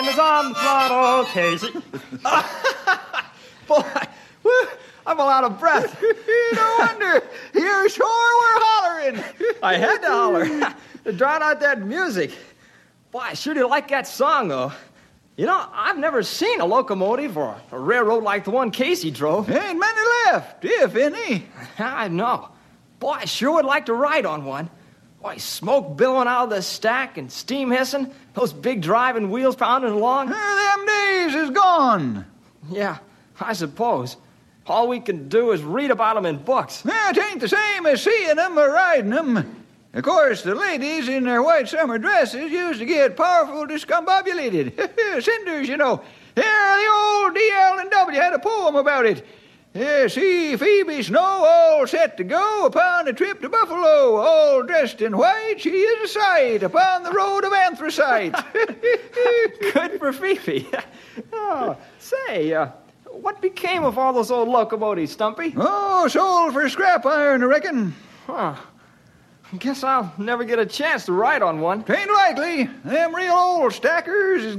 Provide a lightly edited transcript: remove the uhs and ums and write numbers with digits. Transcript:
time is on the throttle, Casey. Boy, I'm all out of breath. No wonder. You sure were hollering. I had to holler to drown out that music. Boy, I sure do like that song, though. You know, I've never seen a locomotive or a railroad like the one Casey drove. Ain't many left, if any. I know. Boy, I sure would like to ride on one. Boy, smoke billowing out of the stack and steam hissing, those big driving wheels pounding along. Them days is gone. Yeah, I suppose. All we can do is read about them in books. It ain't the same as seeing them or riding them. Of course, the ladies in their white summer dresses used to get powerful discombobulated. Cinders, you know. Here, the old DL&W had a poem about it. See Phoebe Snow all set to go upon a trip to Buffalo, all dressed in white. She is a sight upon the road of anthracite. Good for Phoebe. Oh, say, what became of all those old locomotives, Stumpy? Oh, sold for scrap iron, I reckon. Huh. Guess I'll never get a chance to ride on one. Tain't likely. Them real old stackers is